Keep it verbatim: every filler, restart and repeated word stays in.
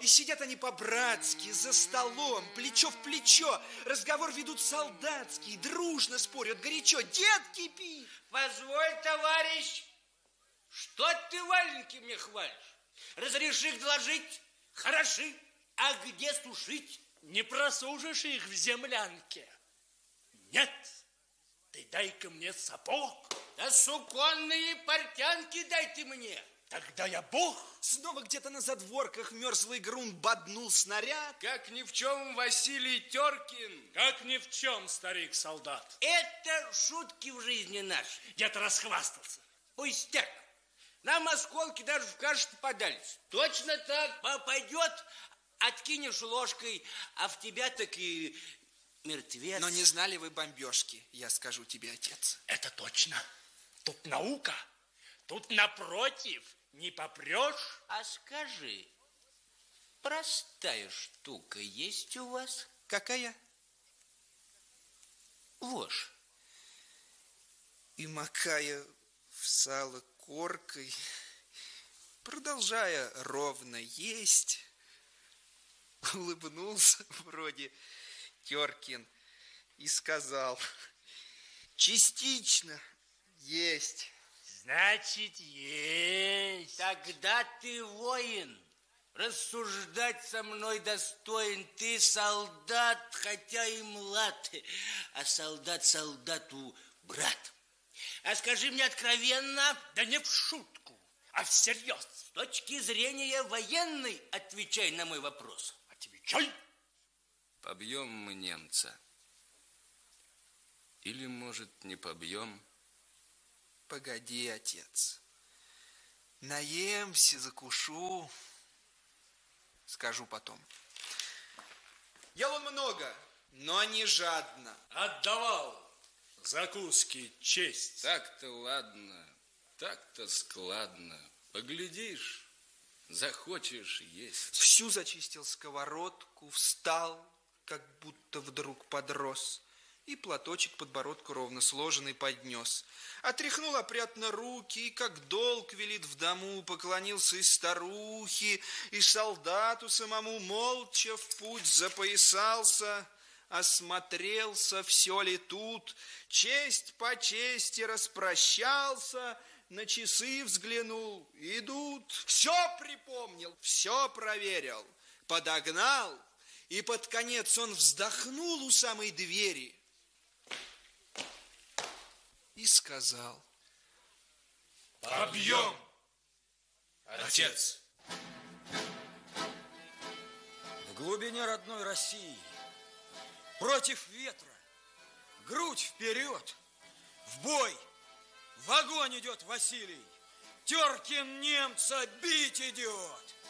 И сидят они по-братски за столом, плечо в плечо. Разговор ведут солдатский, дружно спорят, горячо. Дед кипит. Позволь, товарищ, что ты валенки мне хвалишь? Разреши их доложить? Хороши. А где сушить? Не просушишь их в землянке. Нет, ты дай-ка мне сапог. Да суконные портянки дай ты мне. Тогда я бог. Снова где-то на задворках мерзлый грунт боднул снаряд. Как ни в чем Василий Теркин. Как ни в чем, старик-солдат. Это шутки в жизни нашей. Я-то расхвастался. Пустяк. Нам осколки даже в кашу подались. Точно так. Попадет, откинешь ложкой, а в тебя так и мертвец. Но не знали вы бомбежки, я скажу тебе, отец. Это точно. Тут наука. Тут напротив не попрешь. А скажи, простая штука есть у вас? Какая? Вошь. И макая в сало коркой, продолжая ровно есть, улыбнулся вроде Теркин и сказал: частично есть. Значит, есть. Тогда ты воин. Рассуждать со мной достоин. Ты солдат, хотя и млад, а солдат солдату брат. А скажи мне откровенно... Да не в шутку, а всерьез. С точки зрения военной отвечай на мой вопрос. Отвечай. Побьем мы немца. Или, может, не побьем? Погоди, отец. Наемся, закушу. Скажу потом. Ел он много, но не жадно. Отдавал закуски честь. Так-то ладно, так-то складно. Поглядишь, захочешь есть. Всю зачистил сковородку, встал, как будто вдруг подрос, и платочек подбородку ровно сложенный поднес. Отряхнул опрятно руки, и, как долг велит в дому, поклонился и старухе, и солдату самому, молча в путь запоясался, осмотрелся, все ли тут, честь по чести распрощался, на часы взглянул, идут. Все припомнил, все проверил, подогнал, и под конец он вздохнул у самой двери и сказал: побьем, отец. В глубине родной России, против ветра, грудь вперед, в бой, в огонь идет Василий. Теркин немца бить идет.